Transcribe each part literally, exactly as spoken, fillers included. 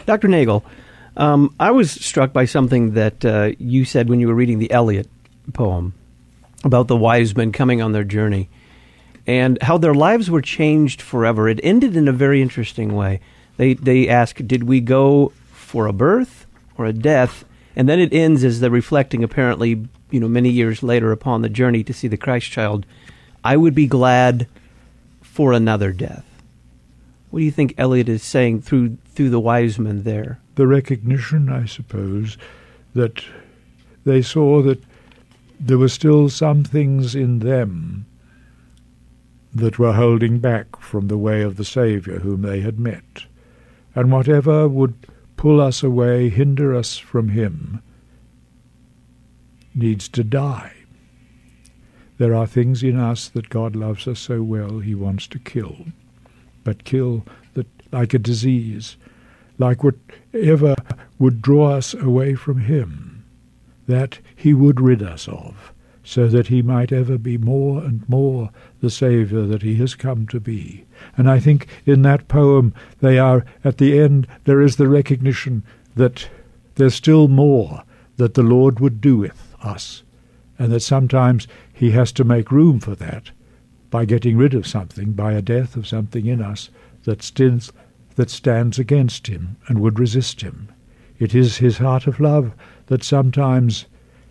Doctor Nagel, um, I was struck by something that uh, you said when you were reading the Eliot poem about the wise men coming on their journey and how their lives were changed forever. It ended in a very interesting way. They they ask, did we go for a birth or a death? And then it ends as they're reflecting, apparently, you know, many years later upon the journey to see the Christ child. I would be glad for another death. What do you think Eliot is saying through through the wise men there? The recognition, I suppose, that they saw that there were still some things in them that were holding back from the way of the Saviour whom they had met. And whatever would pull us away, hinder us from him, needs to die. There are things in us that God loves us so well he wants to kill, but kill that like a disease, like whatever would draw us away from him, that he would rid us of, so that he might ever be more and more the Saviour that he has come to be. And I think in that poem they are, at the end, there is the recognition that there's still more that the Lord would do with us, and that sometimes he has to make room for that by getting rid of something, by a death of something in us that stands, that stands against him and would resist him. It is his heart of love that sometimes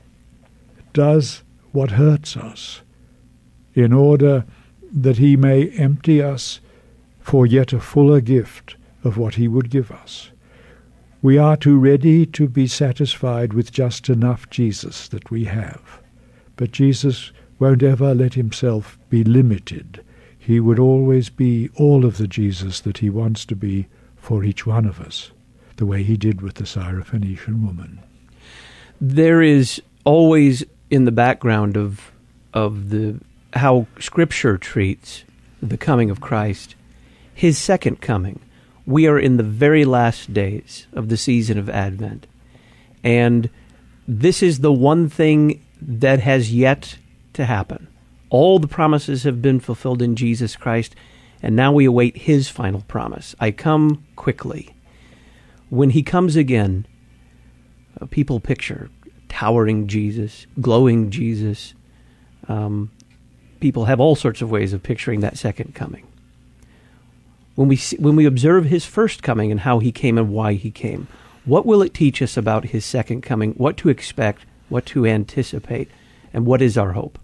does what hurts us, in order that he may empty us for yet a fuller gift of what he would give us. We are too ready to be satisfied with just enough Jesus that we have. But Jesus won't ever let himself be limited. He would always be all of the Jesus that he wants to be for each one of us, the way he did with the Syrophoenician woman. There is always in the background of of the how Scripture treats the coming of Christ, his second coming. We are in the very last days of the season of Advent, and this is the one thing that has yet to happen. All the promises have been fulfilled in Jesus Christ, and now we await his final promise. I come quickly. When he comes again, uh, people picture towering Jesus, glowing Jesus. Um, people have all sorts of ways of picturing that second coming. When we see, when we observe his first coming and how he came and why he came, what will it teach us about his second coming, what to expect, what to anticipate, and what is our hope?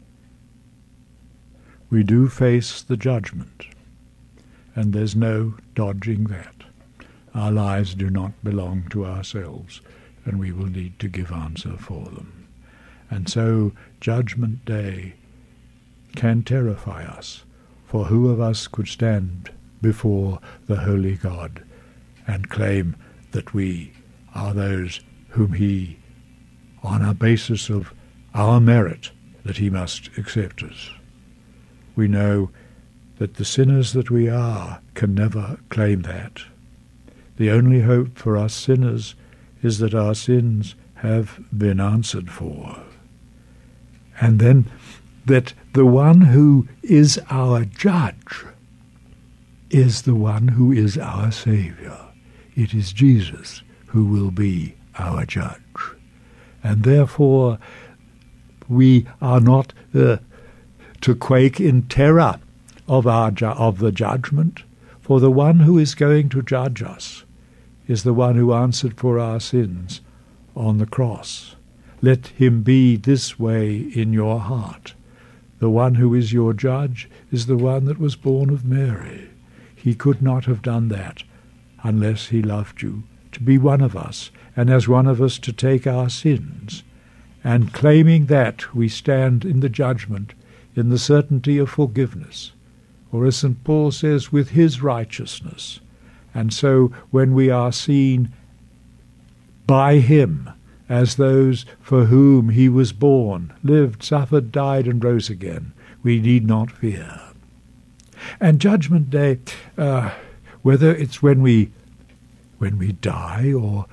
We do face the judgment, and there's no dodging that. Our lives do not belong to ourselves, and we will need to give answer for them. And so Judgment Day can terrify us, for who of us could stand before the holy God and claim that we are those whom he, on a basis of our merit, that he must accept us. We know that the sinners that we are can never claim that. The only hope for us sinners is that our sins have been answered for. And then that the one who is our judge is the one who is our Saviour. It is Jesus who will be our judge. And therefore we are not uh, to quake in terror of our ju- of the judgment, for the one who is going to judge us is the one who answered for our sins on the cross. Let him be this way in your heart. The one who is your judge is the one that was born of Mary. He could not have done that unless he loved you, to be one of us, and as one of us to take our sins. And claiming that, we stand in the judgment in the certainty of forgiveness, or as Saint Paul says, with his righteousness. And so when we are seen by him as those for whom he was born, lived, suffered, died, and rose again, we need not fear. And Judgment Day, uh, whether it's when we when we die or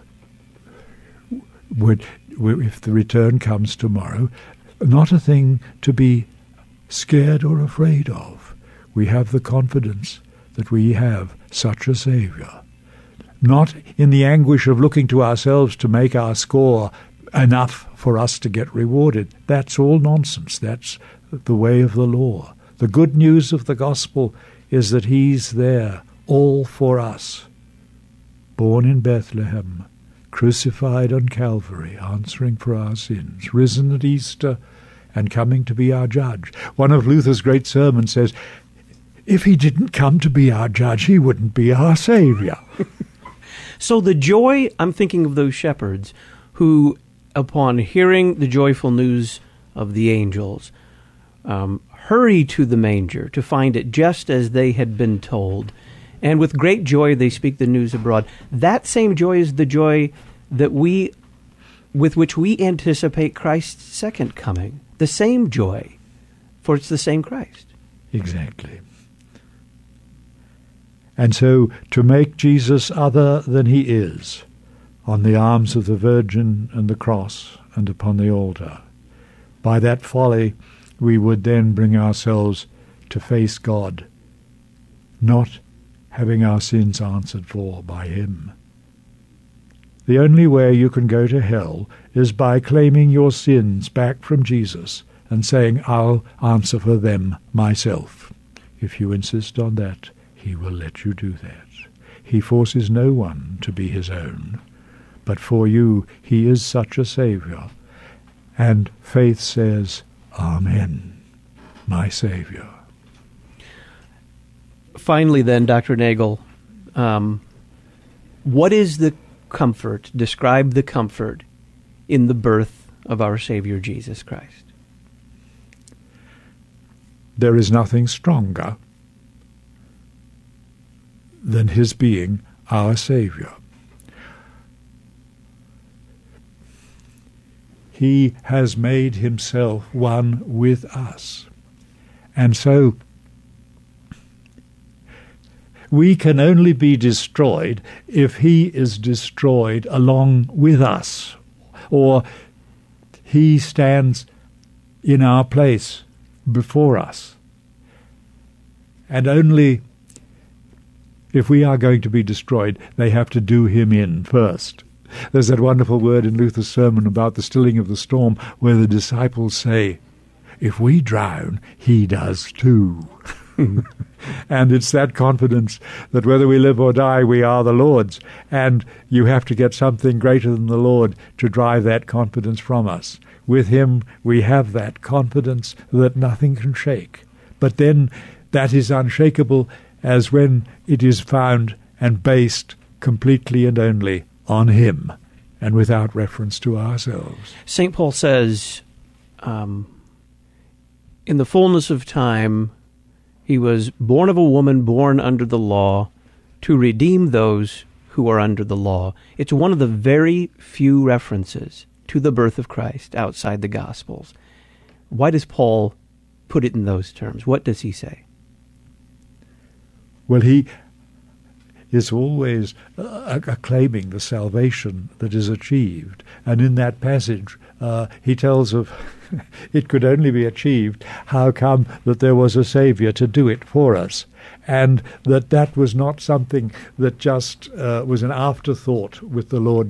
when, if the return comes tomorrow, not a thing to be scared or afraid of. We have the confidence that we have such a Saviour. not in the anguish of looking to ourselves to make our score enough for us to get rewarded. That's all nonsense. That's the way of the law. The good news of the gospel is that he's there, all for us, born in Bethlehem, crucified on Calvary, answering for our sins, risen at Easter, and coming to be our judge. One of Luther's great sermons says, if he didn't come to be our judge, he wouldn't be our Savior. So the joy, I'm thinking of those shepherds who, upon hearing the joyful news of the angels, um, hurry to the manger to find it just as they had been told. And with great joy they speak the news abroad. That same joy is the joy that we, with which we anticipate Christ's second coming. The same joy, for it's the same Christ. Exactly. And so to make Jesus other than he is, on the arms of the Virgin and the cross and upon the altar, by that folly we would then bring ourselves to face God, not having our sins answered for by him. The only way you can go to hell is by claiming your sins back from Jesus and saying, I'll answer for them myself. If you insist on that, he will let you do that. He forces no one to be his own, but for you he is such a Saviour. And faith says, Amen, my Saviour. Finally then, Doctor Nagel, um, what is the comfort, describe the comfort in the birth of our Savior Jesus Christ? There is nothing stronger than his being our Saviour. He has made himself one with us. And so we can only be destroyed if he is destroyed along with us, or he stands in our place before us. And only if we are going to be destroyed, they have to do him in first. There's that wonderful word in Luther's sermon about the stilling of the storm where the disciples say, if we drown, he does too. And it's that confidence that whether we live or die, we are the Lord's. And you have to get something greater than the Lord to drive that confidence from us. With him, we have that confidence that nothing can shake. But then that is unshakable as when it is found and based completely and only on him and without reference to ourselves. Saint Paul says, um, in the fullness of time, he was born of a woman, born under the law, to redeem those who are under the law. It's one of the very few references to the birth of Christ outside the Gospels. Why does Paul put it in those terms? What does he say? Well, he is always uh, acclaiming the salvation that is achieved. And in that passage, uh, he tells of it could only be achieved. How come that there was a Saviour to do it for us? And that that was not something that just uh, was an afterthought with the Lord